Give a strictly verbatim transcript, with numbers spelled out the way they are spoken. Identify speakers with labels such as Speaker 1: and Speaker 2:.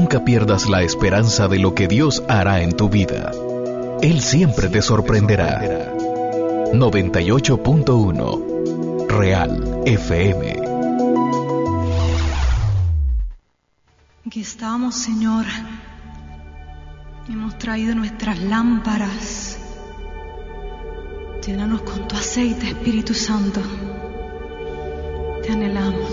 Speaker 1: nunca pierdas la esperanza de lo que Dios hará en tu vida. Él siempre te sorprenderá. noventa y ocho punto uno Real F M.
Speaker 2: Aquí estamos, Señor. Hemos traído nuestras lámparas. Llénanos con tu aceite, Espíritu Santo. Te anhelamos.